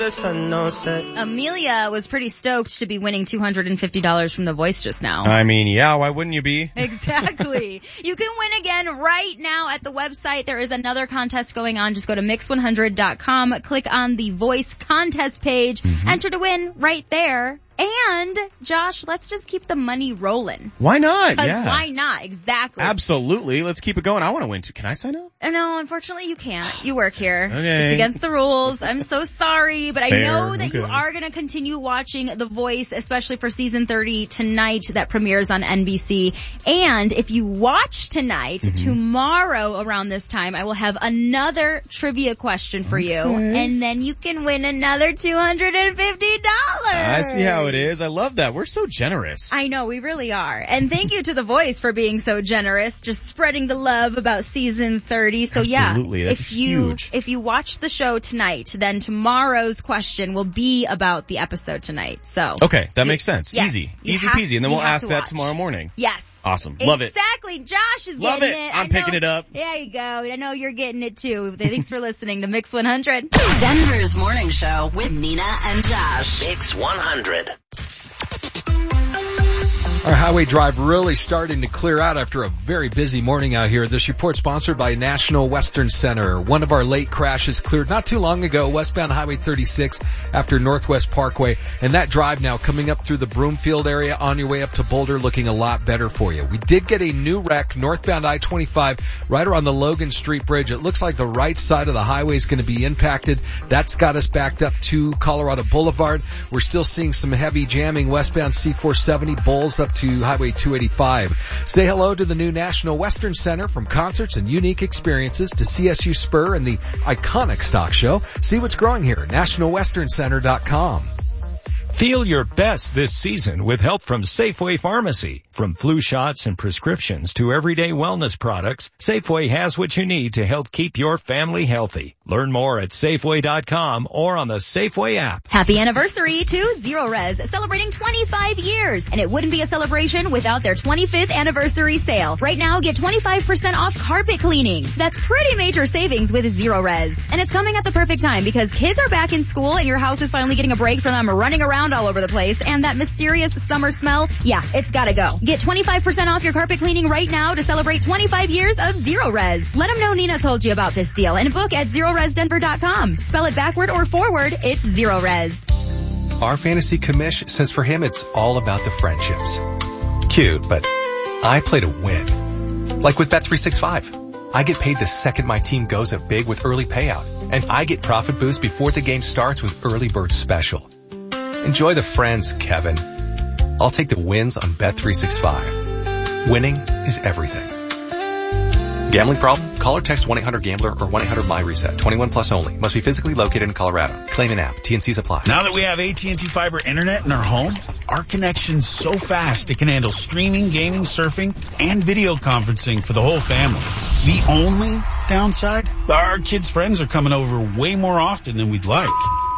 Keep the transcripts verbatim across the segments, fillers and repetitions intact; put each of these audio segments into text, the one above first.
Amelia was pretty stoked to be winning two hundred fifty dollars from The Voice just now. I mean, yeah, why wouldn't you be? Exactly. You can win again right now at the website. There is another contest going on. Just go to mix one hundred dot com, click on the Voice contest page, mm-hmm. enter to win right there. And, Josh, let's just keep the money rolling. Why not? Because yeah. why not? Exactly. Absolutely. Let's keep it going. I want to win too. Can I sign up? No, unfortunately you can't. You work here. Okay. It's against the rules. I'm so sorry, but Fair. I know that okay. you are going to continue watching The Voice, especially for season thirty tonight that premieres on N B C. And if you watch tonight, mm-hmm. tomorrow around this time, I will have another trivia question for okay. you. And then you can win another two hundred fifty dollars. I see how it is. I love that. We're so generous. I know, we really are. And thank you to The Voice for being so generous, just spreading the love about season thirty. So Absolutely. yeah, That's if you huge. if you watch the show tonight, then tomorrow's question will be about the episode tonight. So okay, that you, makes sense. Yes, Easy, you easy have, peasy, and then we'll ask to that watch. tomorrow morning. Yes. Awesome. Love it. Exactly. Josh is Love getting it. it. I'm picking it up. There you go. I know you're getting it too. Thanks for listening to Mix one hundred. Denver's Morning Show with Nina and Josh. Mix one hundred. Our highway drive really starting to clear out after a very busy morning out here. This report sponsored by National Western Center. One of our late crashes cleared not too long ago, westbound Highway thirty-six after Northwest Parkway. And that drive now coming up through the Broomfield area on your way up to Boulder looking a lot better for you. We did get a new wreck northbound I twenty-five right around the Logan Street Bridge. It looks like the right side of the highway is going to be impacted. That's got us backed up to Colorado Boulevard. We're still seeing some heavy jamming westbound C four seventy, Bowles up to Highway two eighty-five. Say hello to the new National Western Center. From concerts and unique experiences to C S U Spur and the iconic stock show. See what's growing here at national western center dot com. Feel your best this season with help from Safeway Pharmacy. From flu shots and prescriptions to everyday wellness products, Safeway has what you need to help keep your family healthy. Learn more at Safeway dot com or on the Safeway app. Happy anniversary to Zero Res, celebrating twenty-five years. And it wouldn't be a celebration without their twenty-fifth anniversary sale. Right now, get twenty-five percent off carpet cleaning. That's pretty major savings with Zero Res. And it's coming at the perfect time because kids are back in school and your house is finally getting a break from them running around all over the place, and that mysterious summer smell, yeah, it's gotta go. Get twenty-five percent off your carpet cleaning right now to celebrate twenty-five years of Zero Res. Let them know Nina told you about this deal and book at zero res denver dot com. Spell it backward or forward, it's Zero Res. Our fantasy commish says for him it's all about the friendships. Cute, but I play to win. Like with Bet three sixty-five. I get paid the second my team goes up big with early payout, and I get profit boost before the game starts with Early Bird Special. Enjoy the friends, Kevin. I'll take the wins on Bet three sixty-five. Winning is everything. Gambling problem? Call or text one eight hundred gambler or one eight hundred my reset. twenty-one plus only. Must be physically located in Colorado. Claim an app. T and Cs apply. Now that we have A T and T Fiber Internet in our home, our connection's so fast it can handle streaming, gaming, surfing, and video conferencing for the whole family. The only downside? Our kids' friends are coming over way more often than we'd like.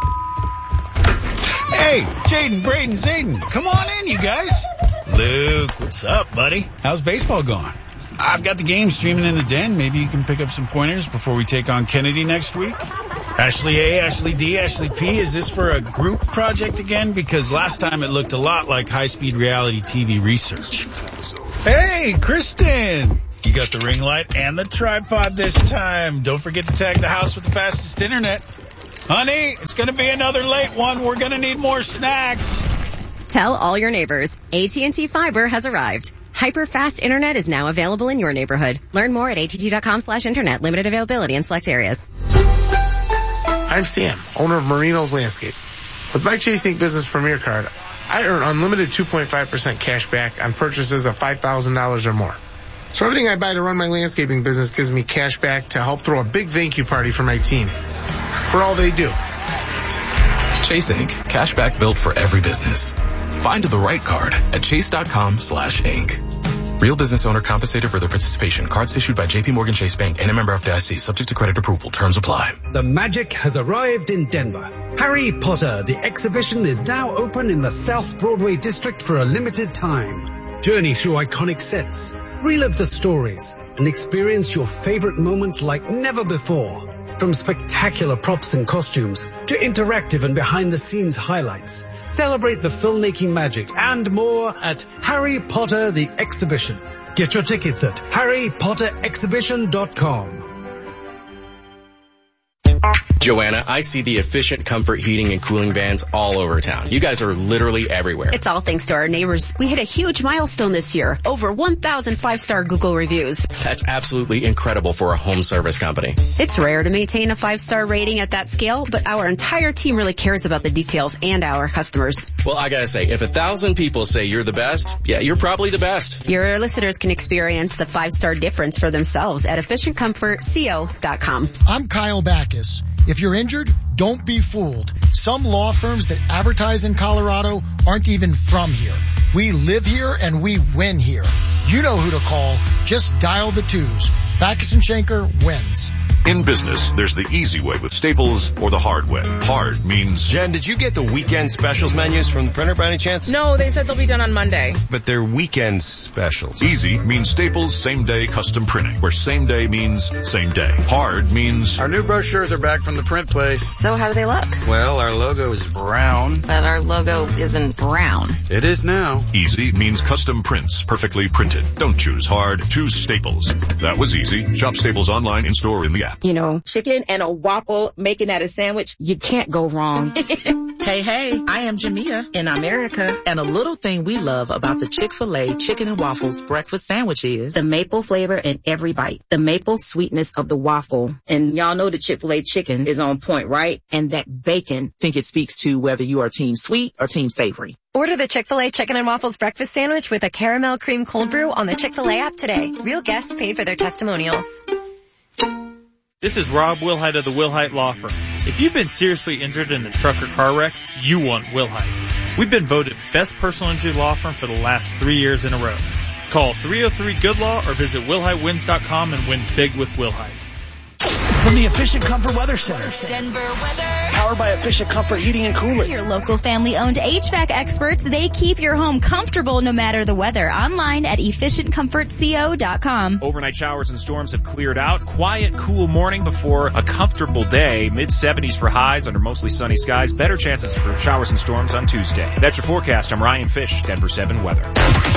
Hey, Jaden, Braden, Zayden, come on in, you guys. Luke, what's up, buddy? How's baseball going? I've got the game streaming in the den. Maybe you can pick up some pointers before we take on Kennedy next week. Ashley A, Ashley D, Ashley P, is this for a group project again? Because last time it looked a lot like high-speed reality T V research. Hey, Kristen! You got the ring light and the tripod this time. Don't forget to tag the house with the fastest internet. Honey, it's going to be another late one. We're going to need more snacks. Tell all your neighbors, A T and T Fiber has arrived. Hyper-fast internet is now available in your neighborhood. Learn more at A T T dot com slash internet. Limited availability in select areas. I'm Sam, owner of Marino's Landscape. With my Chase Incorporated Business Premier Card, I earn unlimited two point five percent cash back on purchases of five thousand dollars or more. So everything I buy to run my landscaping business gives me cash back to help throw a big thank you party for my team. For all they do. Chase Incorporated. Cashback built for every business. Find the right card at chase dot com slash inc. Real business owner compensated for their participation. Cards issued by J P Morgan Chase Bank and a member of F D I C. Subject to credit approval. Terms apply. The magic has arrived in Denver. Harry Potter, the exhibition, is now open in the South Broadway district for a limited time. Journey through iconic sets, relive the stories, and experience your favorite moments like never before. From spectacular props and costumes to interactive and behind-the-scenes highlights, celebrate the filmmaking magic and more at Harry Potter the Exhibition. Get your tickets at harry potter exhibition dot com. Joanna, I see the Efficient Comfort heating and cooling vans all over town. You guys are literally everywhere. It's all thanks to our neighbors. We hit a huge milestone this year. Over one thousand five-star Google reviews. That's absolutely incredible for a home service company. It's rare to maintain a five-star rating at that scale, but our entire team really cares about the details and our customers. Well, I gotta say, if a thousand people say you're the best, yeah, you're probably the best. Your listeners can experience the five-star difference for themselves at efficient comfort co dot com. I'm Kyle Backus. If you're injured, don't be fooled. Some law firms that advertise in Colorado aren't even from here. We live here and we win here. You know who to call. Just dial the twos. Backus and Schenker wins. In business, there's the easy way with Staples or the hard way. Hard means... Jen, did you get the weekend specials menus from the printer by any chance? No, they said they'll be done on Monday. But they're weekend specials. Easy means Staples same-day custom printing, where same day means same day. Hard means... Our new brochures are back from the print place. So how do they look? Well, our logo is brown. But our logo isn't brown. It is now. Easy means custom prints, perfectly printed. Don't choose hard, choose Staples. That was easy. Shop Staples online, in-store, in the app. You know, chicken and a waffle, making that a sandwich, you can't go wrong. Hey, hey, I am Jamia in America, and a little thing we love about the Chick-fil-A chicken and waffles breakfast sandwich is the maple flavor in every bite, the maple sweetness of the waffle. And y'all know the Chick-fil-A chicken is on point, right? And that bacon. I think it speaks to whether you are team sweet or team savory. Order the Chick-fil-A Chicken and Waffles breakfast sandwich with a caramel cream cold brew on the Chick-fil-A app today. Real guests paid for their testimonials. This is Rob Wilhite of the Wilhite Law Firm. If you've been seriously injured in a truck or car wreck, you want Wilhite. We've been voted best personal injury law firm for the last three years in a row. Call three oh three good law or visit wilhite wins dot com and win big with Wilhite. From the Efficient Comfort Weather Center. Denver weather. Powered by Efficient Comfort Heating and Cooling. Your local family-owned H V A C experts, they keep your home comfortable no matter the weather. Online at efficient comfort co dot com. Overnight showers and storms have cleared out. Quiet, cool morning before a comfortable day. mid seventies for highs under mostly sunny skies. Better chances for showers and storms on Tuesday. That's your forecast. I'm Ryan Fish, Denver seven Weather.